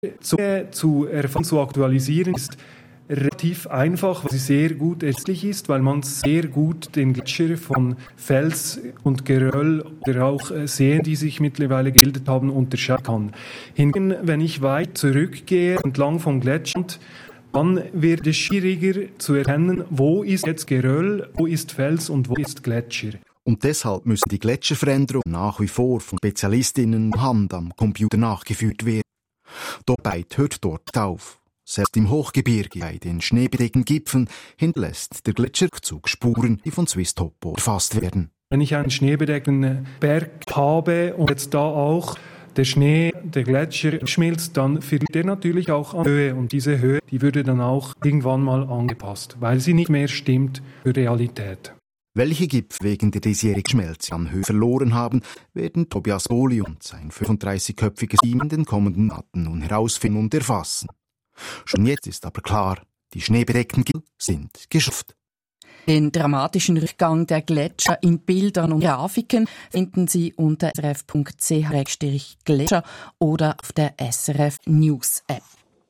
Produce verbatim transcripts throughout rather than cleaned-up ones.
zu, zu erfassen, zu aktualisieren, ist relativ einfach, weil sie sehr gut ersichtlich ist, weil man sehr gut den Gletscher von Fels und Geröll oder auch Seen, die sich mittlerweile gebildet haben, unterscheiden kann. Hingegen, wenn ich weit zurückgehe, entlang vom Gletscher, dann wird es schwieriger zu erkennen, wo ist jetzt Geröll, wo ist Fels und wo ist Gletscher. Und deshalb müssen die Gletscherveränderungen nach wie vor von Spezialistinnen Hand am Computer nachgeführt werden. Dabei hört dort auf. Selbst im Hochgebirge bei den schneebedeckten Gipfeln hinterlässt der Gletscherrückzug Spuren, die von Swiss Topo erfasst werden. Wenn ich einen schneebedeckten Berg habe und jetzt da auch der Schnee, der Gletscher schmilzt, dann verliert er natürlich auch an Höhe. Und diese Höhe, die würde dann auch irgendwann mal angepasst, weil sie nicht mehr stimmt für Realität. Welche Gipfel wegen der diesjährigen Schmelze an Höhe verloren haben, werden Tobias Bohli und sein fünfunddreißigköpfiges Team in den kommenden Monaten nun herausfinden und erfassen. Schon jetzt ist aber klar, die schneebedeckten Gipfel sind geschafft. Den dramatischen Rückgang der Gletscher in Bildern und Grafiken finden Sie unter s r f punkt c h gletscher oder auf der S R F News App.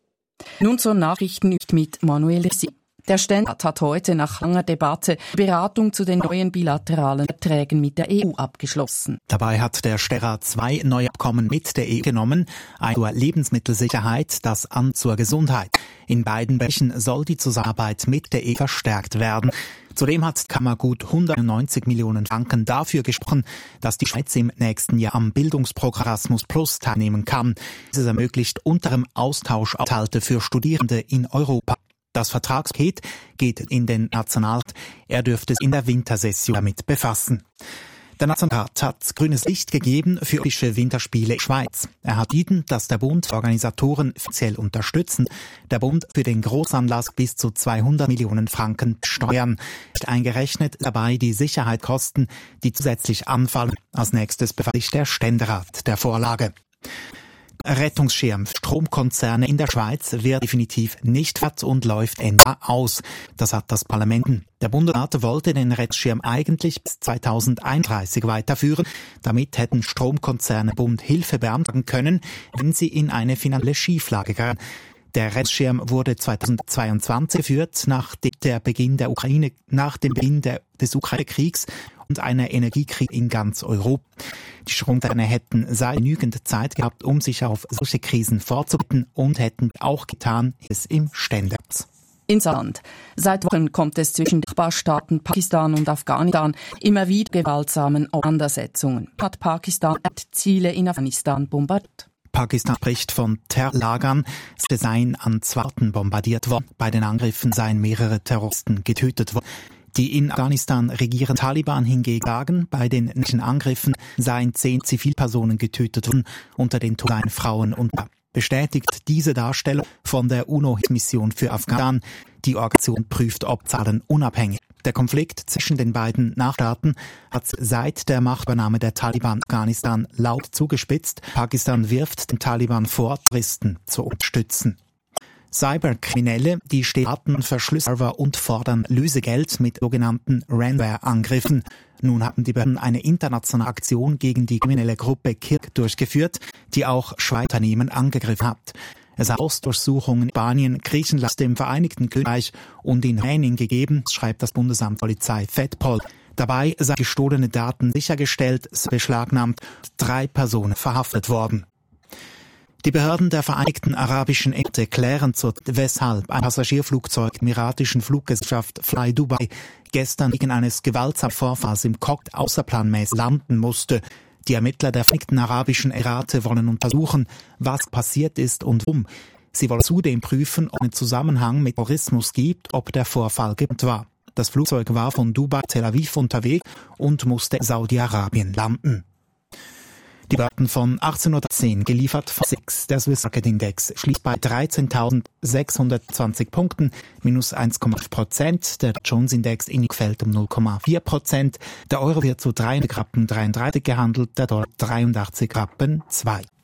Nun zur Nachrichten mit Manuel Risi. Der Ständerat hat heute nach langer Debatte Beratung zu den neuen bilateralen Verträgen mit der E U abgeschlossen. Dabei hat der Ständerat zwei neue Abkommen mit der E U genommen, ein zur Lebensmittelsicherheit, das andere zur Gesundheit. In beiden Bereichen soll die Zusammenarbeit mit der E U verstärkt werden. Zudem hat die Kammer gut hundertneunzig Millionen Franken dafür gesprochen, dass die Schweiz im nächsten Jahr am Bildungsprogramm Erasmus Plus teilnehmen kann. Dieses ermöglicht unterem Austauschaufenthalte für Studierende in Europa. Das Vertragspaket geht in den Nationalrat. Er dürfte sich in der Wintersession damit befassen. Der Nationalrat hat grünes Licht gegeben für Olympische Winterspiele in der Schweiz. Er hat entschieden, dass der Bund Organisatoren finanziell unterstützen. Der Bund für den Großanlass bis zu zweihundert Millionen Franken steuern. Nicht eingerechnet dabei die Sicherheitskosten, die zusätzlich anfallen. Als nächstes befasst sich der Ständerat der Vorlage. Rettungsschirm für Stromkonzerne in der Schweiz wird definitiv nicht fett und läuft Ende aus. Das hat das Parlament. Der Bundesrat wollte den Rettungsschirm eigentlich bis zweitausendeinunddreißig weiterführen. Damit hätten Stromkonzerne Bund Hilfe beantragen können, wenn sie in eine finanzielle Schieflage geraten. Der Rettungsschirm wurde zweitausendzweiundzwanzig geführt, nach dem der Beginn der Ukraine, nach dem Beginn der, des Ukraine-Kriegs und einer Energiekrise in ganz Europa. Die Stromkonzerne hätten seit genügend Zeit gehabt, um sich auf solche Krisen vorzubereiten und hätten auch getan, es im Ständerat. Inland. Seit Wochen kommt es zwischen den Nachbarstaaten Pakistan und Afghanistan immer wieder gewaltsamen Auseinandersetzungen. Hat Pakistan Ziele in Afghanistan bombardiert? Pakistan spricht von Terrorlagern. Es seien an zwei Orten bombardiert worden. Bei den Angriffen seien mehrere Terroristen getötet worden. Die in Afghanistan regierenden Taliban hingegen sagen, bei den nächsten Angriffen seien zehn Zivilpersonen getötet worden, unter den Toten Frauen und Kinder. Bestätigt diese Darstellung von der UNO-Mission für Afghanistan. Die Organisation prüft Obzahlen unabhängig. Der Konflikt zwischen den beiden Nachbarstaaten hat seit der Machtübernahme der Taliban Afghanistan laut zugespitzt. Pakistan wirft den Taliban vor, Terroristen zu unterstützen. Cyberkriminelle, die Daten verschlüsseln und fordern Lösegeld mit sogenannten Ransomware-Angriffen. Nun haben die Behörden eine internationale Aktion gegen die kriminelle Gruppe Kirk durchgeführt, die auch Schweizer Unternehmen angegriffen hat. Es hat Hausdurchsuchungen in Spanien, Griechenland, dem Vereinigten Königreich und in Rumänien gegeben, schreibt das Bundesamt für Polizei FedPol. Dabei seien gestohlene Daten sichergestellt, beschlagnahmt, drei Personen verhaftet worden. Die Behörden der Vereinigten Arabischen Emirate klären zur, weshalb ein Passagierflugzeug der emiratischen Fluggesellschaft Fly Dubai gestern wegen eines gewaltsamen Vorfalls im Cockpit außerplanmäßig landen musste. Die Ermittler der Vereinigten Arabischen Emirate wollen untersuchen, was passiert ist und warum. Sie wollen zudem prüfen, ob es einen Zusammenhang mit Terrorismus gibt, ob der Vorfall geplant war. Das Flugzeug war von Dubai Tel Aviv unterwegs und musste in Saudi-Arabien landen. Die Daten von achtzehn Uhr zehn geliefert von SIX. Der Swiss Market Index schließt bei dreizehntausendsechshundertzwanzig Punkten, minus eins Komma fünf Prozent. Der Jones Index fällt um null Komma vier Prozent. Der Euro wird zu dreihundert Rappen dreiunddreißig gehandelt, der Dollar dreiundachtzig Rappen zwei.